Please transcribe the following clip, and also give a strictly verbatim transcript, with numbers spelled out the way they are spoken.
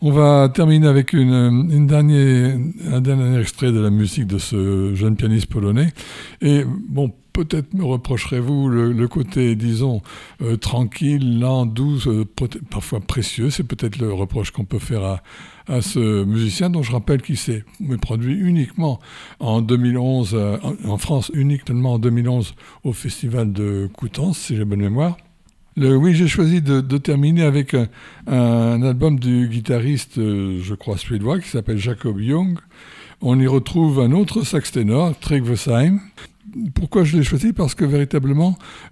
On va terminer avec une, une dernière, un dernier extrait de la musique de ce jeune pianiste polonais. Et bon, peut-être me reprocherez-vous le, le côté, disons, euh, tranquille, lent, doux, euh, parfois précieux. C'est peut-être le reproche qu'on peut faire à, à ce musicien, dont je rappelle qu'il s'est produit uniquement en deux mille onze, euh, en France, uniquement en deux mille onze, au Festival de Coutances, si j'ai bonne mémoire. Le, oui, j'ai choisi de, de terminer avec un, un album du guitariste, euh, je crois, suédois, qui s'appelle Jacob Young. On y retrouve un autre sax ténor, Tryggve Syme. Pourquoi je l'ai choisi ? Parce que véritablement,